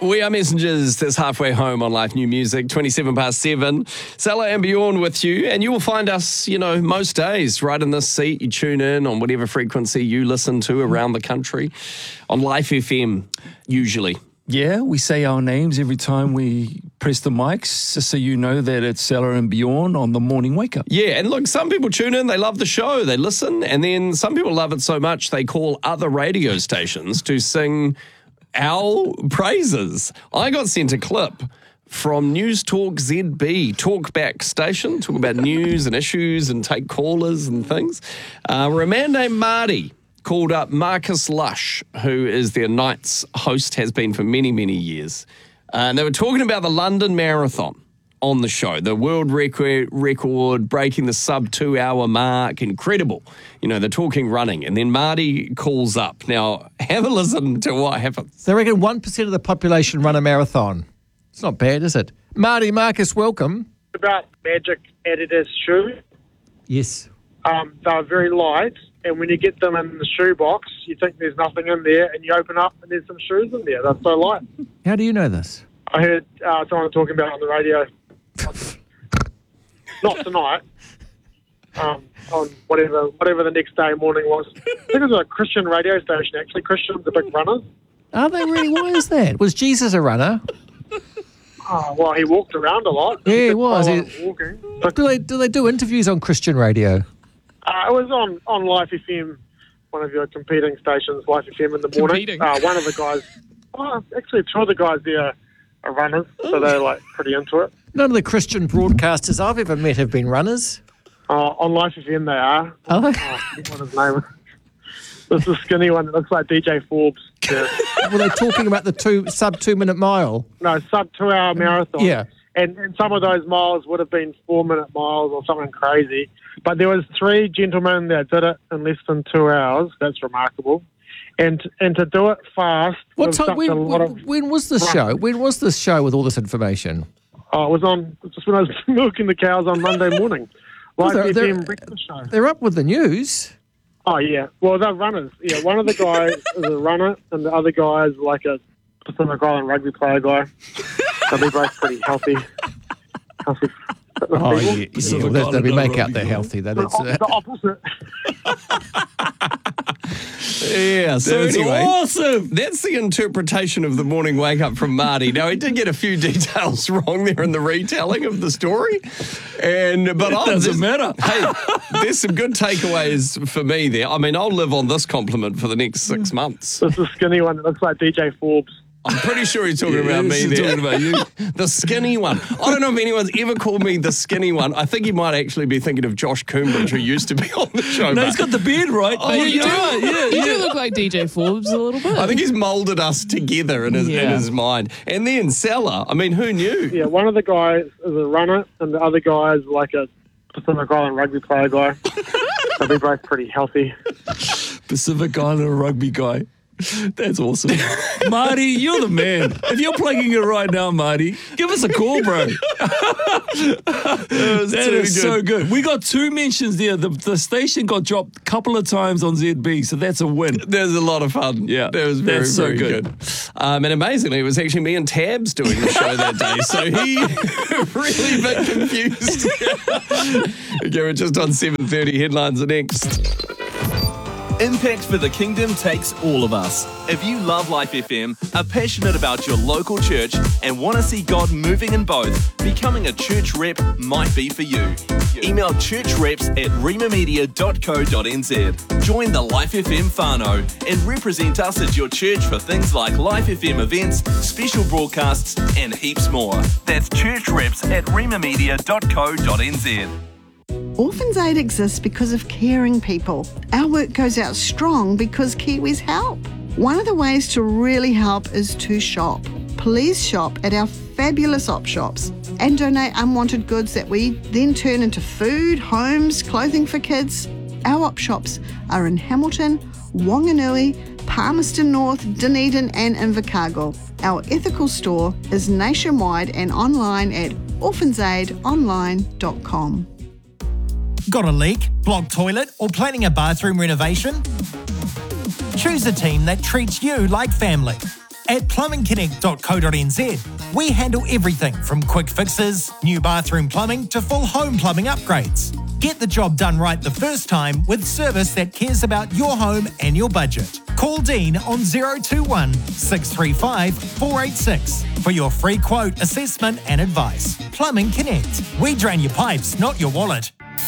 We are Messengers. That's halfway home on Life New Music, 27 past 7. Sella and Bjorn with you. And you will find us, most days right in this seat. You tune in on whatever frequency you listen to around the country on Life FM, usually. Yeah, we say our names every time we press the mics, just so you know that it's Sella and Bjorn on the morning wake up. Yeah, and look, some people tune in, they love the show, they listen, and then some people love it so much they call other radio stations to sing our praises. I got sent a clip from News Talk ZB, talkback station, talk about news and issues and take callers and things, where a man named Marty called up Marcus Lush, who is their night's host, has been for many, many years. And they were talking about the London Marathon on the show, the world record breaking the sub 2 hour mark. Incredible. They're talking running. And then Marty calls up. Now, have a listen to what happens. They reckon 1% of the population run a marathon. It's not bad, is it? Marcus, welcome. About Magic Adidas shoes. Yes. They're very light, and when you get them in the shoe box, you think there's nothing in there, and you open up and there's some shoes in there. They're so light. How do you know this? I heard someone talking about it on the radio. Not tonight. On whatever the next day morning was. I think it was a Christian radio station, actually. Christians are big runners. Are they really? Why is that? Was Jesus a runner? Oh, well, he walked around a lot. Yeah, he was. Walking. Do they do interviews on Christian radio? It was on Life FM, one of your competing stations, Life FM in the morning. One of the guys, actually two of the guys there are runners, so they're pretty into it. None of the Christian broadcasters I've ever met have been runners. On Life FM they are. Are they? What his name? This is the skinny one that looks like DJ Forbes. Yeah. Were they talking about the sub 2 minute mile? No, sub 2 hour marathon. Yeah. And some of those miles would have been 4 minute miles or something crazy. But there was 3 gentlemen that did it in less than 2 hours. That's remarkable. And to do it fast. What time? When was this show? When was this show with all this information? Oh, it was on just when I was milking the cows on Monday morning. Life FM breakfast show. They're up with the news. Oh, yeah. Well, they're runners. Yeah, one of the guys is a runner, and the other guy is like a Pacific Island rugby player guy. So they're both pretty healthy. Oh, yeah. They make out they're healthy. The opposite. Yeah, so That's anyway, awesome. That's the interpretation of the morning wake up from Marty. Now, he did get a few details wrong there in the retelling of the story, but it doesn't matter. Hey, there's some good takeaways for me there. I mean, I'll live on this compliment for the next 6 months. This is the skinny one that looks like DJ Forbes. I'm pretty sure he's talking about me there. Talking about you. The skinny one. I don't know if anyone's ever called me the skinny one. I think he might actually be thinking of Josh Coombridge, who used to be on the show. No, he's got the beard right. Oh, you you do? Yeah. You do look like DJ Forbes a little bit. I think he's moulded us together in his mind. And then Sella, I mean, who knew? Yeah, one of the guys is a runner, and the other guy is like a Pacific Island rugby player guy. So they're both pretty healthy. Pacific Island rugby guy. That's awesome. Marty, you're the man. If you're plugging it right now, Marty, give us a call, bro. That is so good. We got 2 mentions there. The station got dropped a couple of times on ZB, so that's a win. There's a lot of fun. Yeah, that was very, that's so very good. And amazingly, it was actually me and Tabs doing the show that day, so he really a bit confused. Okay, we're just on 7:30. Headlines are next. Impact for the Kingdom takes all of us. If you love Life FM, are passionate about your local church, and want to see God moving in both, becoming a church rep might be for you. Email churchreps@rimamedia.co.nz. Join the Life FM whānau and represent us at your church for things like Life FM events, special broadcasts, and heaps more. That's churchreps@rimamedia.co.nz. Orphans Aid exists because of caring people. Our work goes out strong because Kiwis help. One of the ways to really help is to shop. Please shop at our fabulous op shops and donate unwanted goods that we then turn into food, homes, clothing for kids. Our op shops are in Hamilton, Wanganui, Palmerston North, Dunedin and Invercargill. Our ethical store is nationwide and online at orphansaidonline.com. Got a leak, blocked toilet, or planning a bathroom renovation? Choose a team that treats you like family. At plumbingconnect.co.nz, we handle everything from quick fixes, new bathroom plumbing to full home plumbing upgrades. Get the job done right the first time with service that cares about your home and your budget. Call Dean on 021 635 486 for your free quote, assessment and advice. Plumbing Connect. We drain your pipes, not your wallet.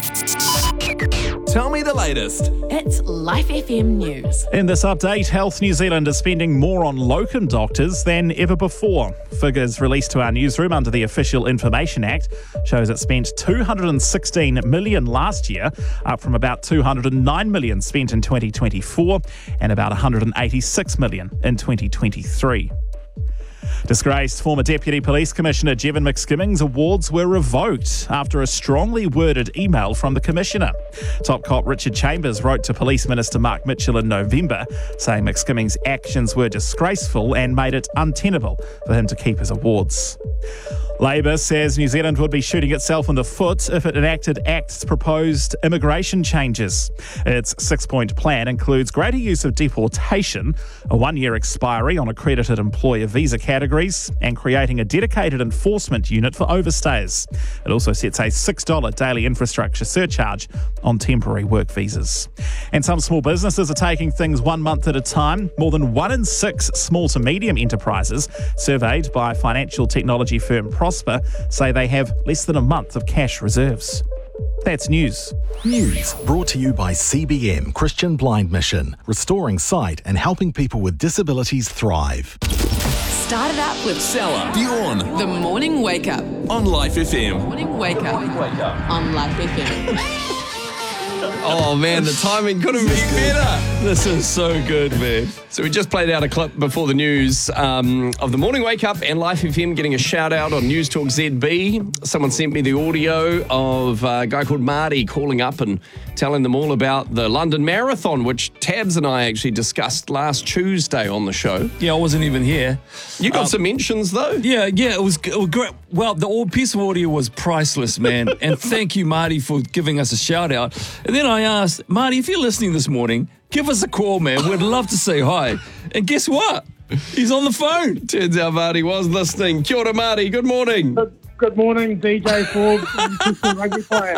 Tell me the latest. It's Life FM News. In this update, Health New Zealand is spending more on locum doctors than ever before. Figures released to our newsroom under the Official Information Act shows it spent $216 million last year, up from about $209 million spent in 2024 and about $186 million in 2023. Disgraced former Deputy Police Commissioner Jevon McSkimming's awards were revoked after a strongly worded email from the Commissioner. Top cop Richard Chambers wrote to Police Minister Mark Mitchell in November, saying McSkimming's actions were disgraceful and made it untenable for him to keep his awards. Labour says New Zealand would be shooting itself in the foot if it enacted ACT's proposed immigration changes. Its 6-point plan includes greater use of deportation, a 1-year expiry on accredited employer visa categories, and creating a dedicated enforcement unit for overstays. It also sets a $6 daily infrastructure surcharge on temporary work visas. And some small businesses are taking things 1 month at a time. More than 1 in 6 small to medium enterprises surveyed by financial technology firm Prosper say they have less than a month of cash reserves. That's news. News brought to you by CBM Christian Blind Mission, restoring sight and helping people with disabilities thrive. Start it up with Stella, Bjorn, the Morning Wake Up. on Life FM. Morning Wake Up on Life FM. Oh, man, the timing couldn't be better. This is so good, man. So we just played out a clip before the news of the Morning Wake Up and Life FM getting a shout out on News Talk ZB. Someone sent me the audio of a guy called Marty calling up and telling them all about the London Marathon, which Tabs and I actually discussed last Tuesday on the show. Yeah, I wasn't even here. You got some mentions, though? Yeah, it was great. Well, the piece of audio was priceless, man. And thank you, Marty, for giving us a shout out. And then I asked, Marty, if you're listening this morning, give us a call, man. We'd love to say hi. And guess what? He's on the phone. Turns out Marty was listening. Kia ora, Marty. Good morning. Good morning, DJ Forbes and Christian rugby player.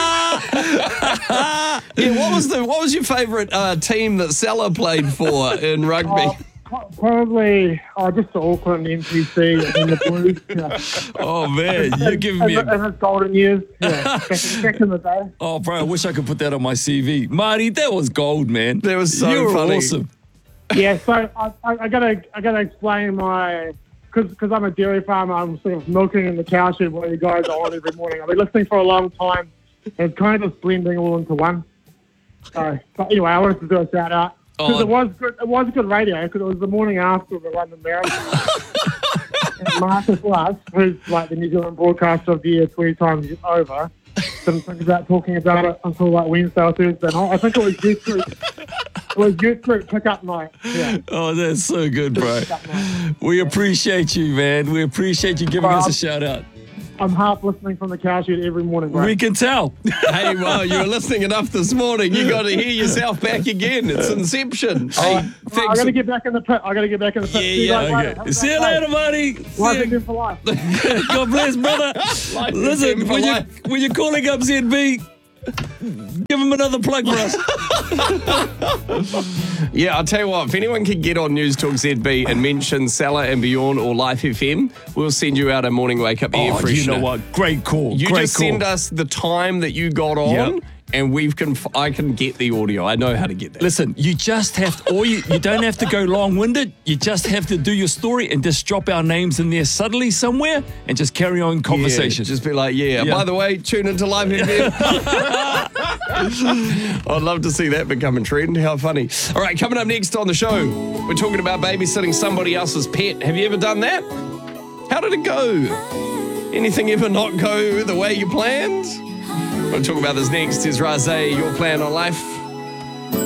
Yeah, what was your favourite team that Salah played for in rugby? Probably just the Auckland MCC and the Blues. Yeah. Oh, man. You're giving me in his golden years. Yeah, back in the day. Oh, bro, I wish I could put that on my CV. Marty, that was gold, man. That was so you were funny. Awesome. Yeah, so I gotta explain my, because I'm a dairy farmer, I'm sort of milking in the cow shed while you guys are on every morning. I've been listening for a long time, and it's kind of just blending all into one. So, but anyway, I wanted to do a shout out. Because it was good. It was good radio because it was the morning after the London Marathon. And Marcus Luss, who's like the New Zealand broadcaster of the year 3 times over, didn't think about talking about it until like Wednesday or Thursday night. I think it was youth group. It was youth group pickup night. Yeah. Oh, that's so good, bro. We appreciate you, man. We appreciate you giving us a shout out. I'm half listening from the cow shed every morning, bro. We can tell. Hey, well, you were listening enough this morning. You got to hear yourself back again. It's Inception. Hey, I got to get back in the pit. Yeah. Okay. See you later, buddy. Life FM for life. God bless, brother. Listen, when you're calling up ZB, give him another plug for us. Yeah, I'll tell you what, if anyone can get on News Talk ZB and mention Salah and Bjorn or Life FM, we'll send you out a morning wake up air freshener. You know what? Great call. You just send us the time that you got on. Yep. And I can get the audio. I know how to get that. Listen, you just have to, you don't have to go long-winded. You just have to do your story and just drop our names in there subtly somewhere and just carry on conversation. Yeah, just be like, by the way, tune into Live FM. I'd love to see that become a trend. How funny. All right, coming up next on the show, we're talking about babysitting somebody else's pet. Have you ever done that? How did it go? Anything ever not go the way you planned? We'll talk about this next. Is Razé, Your Plan on Life?